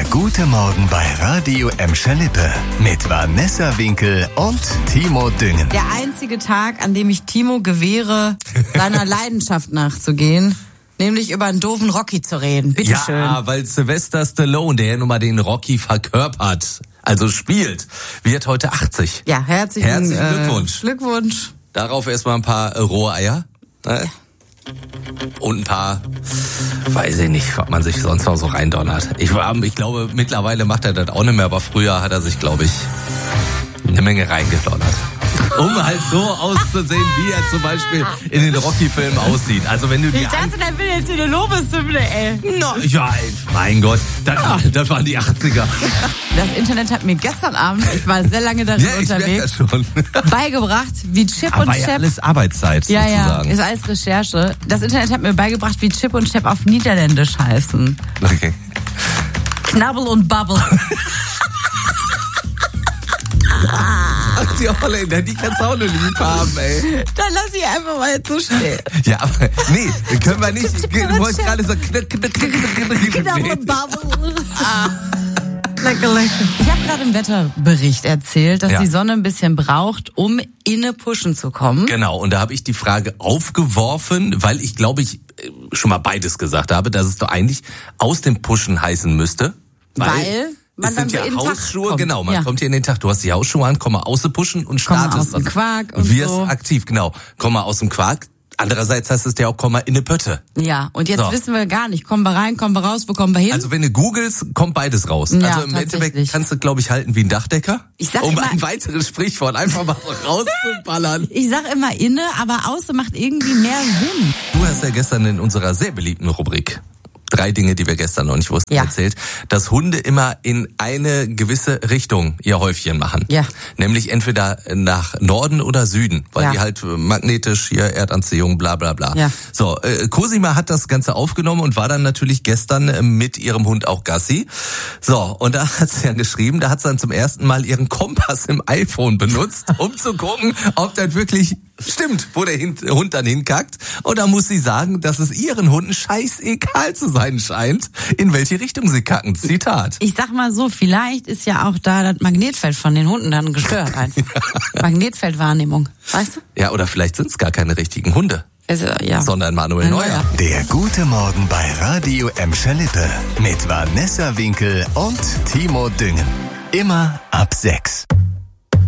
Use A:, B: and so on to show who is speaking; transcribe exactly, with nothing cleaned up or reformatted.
A: gute Morgen bei Radio Emscher Lippe mit Vanessa Winkel und Timo Düngen.
B: Der einzige Tag, an dem ich Timo gewähre, seiner Leidenschaft nachzugehen, nämlich über einen doofen Rocky zu reden. Bitteschön.
C: Ja, weil Sylvester Stallone, der ja nun mal den Rocky verkörpert, also spielt, wird heute achtzig.
B: Ja, herzlichen,
C: herzlichen Glückwunsch.
B: Äh, Glückwunsch.
C: Darauf erstmal ein paar äh, rohe Eier. Ne? Ja. Und ein paar, weiß ich nicht, was man sich sonst noch so reindonnert. Ich, ich glaube, mittlerweile macht er das auch nicht mehr, aber früher hat er sich, glaube ich, eine Menge reingedonnert. Um halt so auszusehen, wie er zum Beispiel in den Rocky-Filmen aussieht. Also wenn du die
B: ich dachte, der will jetzt eine Lobeshymne, ey.
C: No, ja, ey, mein Gott, das, ja. das waren die achtziger.
B: Das Internet hat mir gestern Abend, ich war sehr lange darin
C: ja, ich
B: unterwegs,
C: ja schon.
B: beigebracht, wie Chip
C: Aber
B: und
C: ja
B: Chap...
C: alles Arbeitszeit,
B: ja,
C: sozusagen.
B: Ja, ist alles Recherche. Das Internet hat mir beigebracht, wie Chip und Chap auf Niederländisch heißen.
C: Okay.
B: Knabbel und Bubble.
C: Ach, die Holländer, die kannst du auch nicht lieb haben, ey.
B: Dann lass ich einfach mal jetzt so stehen.
C: Ja, aber nee, können wir nicht. Du wolltest gerade so knick, knick, knick, knick,
B: Knabbel und Bubble. Lecker, lecker. Ich habe gerade im Wetterbericht erzählt, dass ja. die Sonne ein bisschen braucht, um inne pushen zu kommen.
C: Genau, und da habe ich die Frage aufgeworfen, weil ich glaube, ich schon mal beides gesagt habe, dass es doch eigentlich aus dem Pushen heißen müsste.
B: Weil... weil man
C: es sind
B: dann
C: ja
B: so
C: Hausschuhe, genau, man ja. kommt hier in den Tag, du hast die Hausschuhe an, komm mal aus dem Pushen und startest.
B: Komm mal aus dem Quark und
C: wirst
B: so.
C: aktiv, genau. Komm mal aus dem Quark. Andererseits heißt es ja auch, komm mal in eine Pötte.
B: Ja, und jetzt
C: so.
B: wissen wir gar nicht, kommen wir rein, kommen wir raus, wo kommen wir hin?
C: Also wenn du googelst, kommt beides raus.
B: Ja,
C: also im Endeffekt kannst du, glaube ich, halten wie ein Dachdecker.
B: Ich sag
C: um
B: immer,
C: ein weiteres Sprichwort einfach mal rauszuballern.
B: Ich sag immer inne, aber außen macht irgendwie mehr Sinn.
C: Du hast ja gestern in unserer sehr beliebten Rubrik drei Dinge, die wir gestern noch nicht wussten, ja. erzählt, dass Hunde immer in eine gewisse Richtung ihr Häufchen machen.
B: Ja.
C: Nämlich entweder nach Norden oder Süden, weil ja. die halt magnetisch hier Erdanziehung, bla bla bla.
B: Ja.
C: So, äh, Cosima hat das Ganze aufgenommen und war dann natürlich gestern äh, mit ihrem Hund auch Gassi. So, und da hat sie ja geschrieben, da hat sie dann zum ersten Mal ihren Kompass im iPhone benutzt, um zu gucken, ob das wirklich stimmt, wo der Hund dann hinkackt. Und da muss sie sagen, dass es ihren Hunden scheißegal zu sein scheint, in welche Richtung sie kacken. Zitat.
B: Ich sag mal so, vielleicht ist ja auch da das Magnetfeld von den Hunden dann gestört einfach. ja. Magnetfeldwahrnehmung, weißt du?
C: Ja, oder vielleicht sind es gar keine richtigen Hunde.
B: Also, ja.
C: Sondern Manuel Neuer. Neuer.
A: Der gute Morgen bei Radio Emscher Lippe mit Vanessa Winkel und Timo Düngen. Immer ab sechs.